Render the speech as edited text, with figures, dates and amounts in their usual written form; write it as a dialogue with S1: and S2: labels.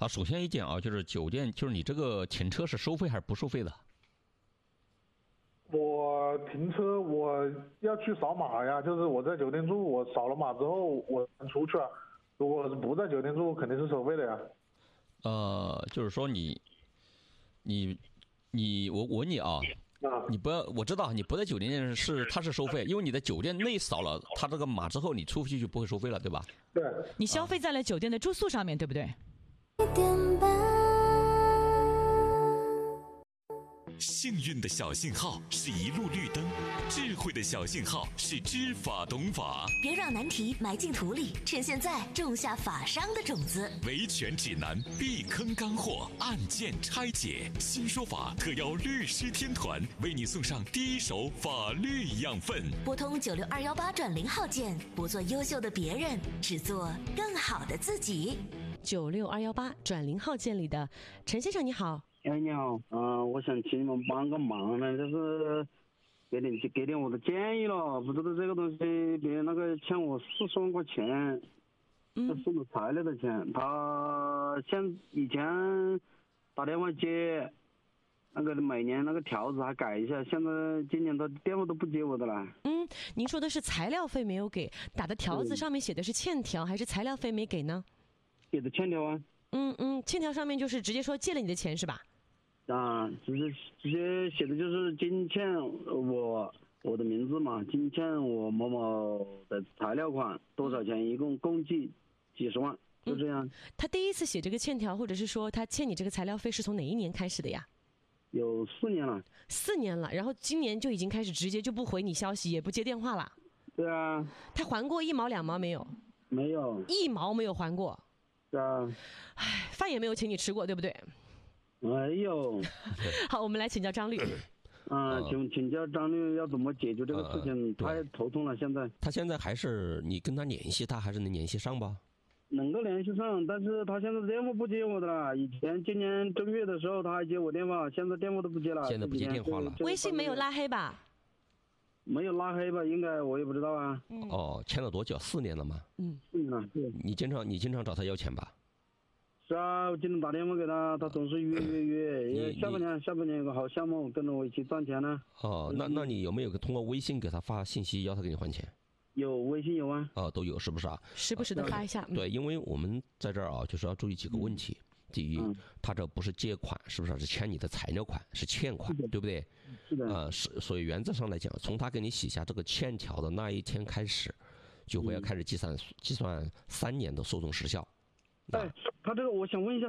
S1: 首先一点啊，就是酒店，就是你这个停车是收费还是不收费的？
S2: 我停车我要去扫码呀，就是我在酒店住，我扫了码之后我能出去啊。如果是不在酒店住，肯定是收费的呀。
S1: 就是说我问你啊，你不要，我知道你不在酒店它是收费，因为你在酒店内扫了它这个码之后，你出去就不会收费了，对吧？
S2: 对，
S3: 你消费在了酒店的住宿上面，对不对？
S4: 幸运的小信号是一路绿灯，智慧的小信号是知法懂法。
S5: 别让难题埋进土里，趁现在种下法商的种子。
S4: 维权指南，避坑干货，案件拆解，新说法特邀律师天团为你送上第一手法律养分。
S5: 拨通96218+0号键，不做优秀的别人，只做更好的自己。
S6: 96218+0号键里的陈先生你好。
S7: 哎，你好，我想请你们帮个忙呢，就是给点我的建议了。不知道这个东西，别人那个欠我40万块钱，他送的材料的钱，他以前打电话接，那个每年那个条子还改一下，现在今年他电话都不接我的了。
S6: 您说的是材料费没有给，打的条子上面写的是欠条，还是材料费没给呢？
S7: 给的欠条啊。
S6: 欠条上面就是直接说借了你的钱是吧？
S7: 直接写的就是今欠我的名字嘛，今欠我某某的材料款多少钱，一共计几十万，就这样。
S6: 他第一次写这个欠条，或者是说他欠你这个材料费是从哪一年开始的呀？
S7: 有4年了。
S6: 4年了，然后今年就已经开始直接就不回你消息，也不接电话了。
S7: 对啊。
S6: 他还过1毛2毛没有？没有，1毛没有还过。
S7: 对啊。
S6: 饭也没有请你吃过，对不对？
S7: 没有。
S6: 好，我们来请教张律。
S7: 请教张律要怎么解决这个事情，太头痛了。现在
S1: 他现在还是你跟他联系，他还是能联系上吧？
S7: 能够联系上，但是他现在电话不接我的了。以前今年正月的时候他还接我电话，现在电话都不接了。
S1: 现在不接电话了。
S6: 微信没有拉黑吧？
S7: 没有拉黑吧？应该我也不知道啊。
S1: 签了多久？4年了吗
S7: ？4年了。
S1: 你经常找他要钱吧？
S7: 是啊，我经常打电话给他，他总是约。下半年有个好项目，跟着我一起赚钱呢。
S1: 那你有没有通过微信给他发信息要他给你还钱？
S7: 有，微信有啊。
S1: 都有，是不是啊？
S6: 时不时的发一下。
S1: 对，因为我们在这儿啊，就是要注意几个问题。第一，他这不是借款，是不是？是欠你的材料款，是欠款，对不对？
S7: 是的。
S1: 所以原则上来讲，从他给你写下这个欠条的那一天开始，就会要开始计算3年的诉讼时效。
S7: 他这个我想问一下。